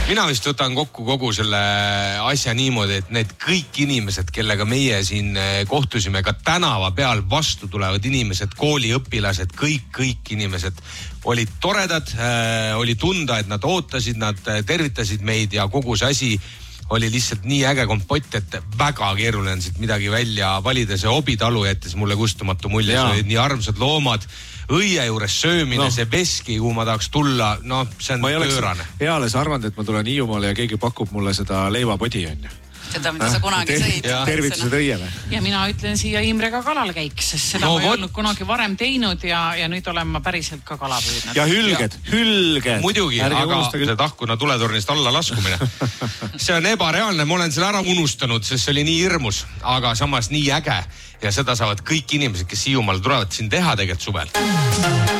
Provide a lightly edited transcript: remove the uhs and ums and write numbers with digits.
Mina vist võtan kokku kogu selle asja niimoodi, et need kõik inimesed, kellega meie siin kohtusime, ka tänava peal vastu tulevad inimesed, kooliõpilased, kõik inimesed olid toredad, oli tunda, et nad ootasid, nad tervitasid meid ja kogu see asi oli lihtsalt nii äge kompott, et väga keeruline on siit midagi välja valida. See Obitalu jättis mulle kustumatu mulje, see olid nii armsad loomad, õie juures söömine, see veski, kuhu ma tahaks tulla, see on pöörane. Eales arvanud, et ma tulen Hiiumaale ja keegi pakub mulle seda leivapodi, on ju. Seda, mida sa kunagi sõid. Tervitused õiele. Ja mina ütlen siia Imrega kalal käiks, sest seda ma ei olnud kunagi varem teinud ja nüüd olen ma päriselt ka kala püüdnud. Ja hülged. Muidugi, aga see tahkuna tuletornist alla laskumine. See on ebareaalne, ma olen selle ära unustanud, sest see oli nii hirmus, aga samas nii äge ja seda saavad kõik inimesed, kes Hiiumaal tulevad siin teha tegelikult suvel.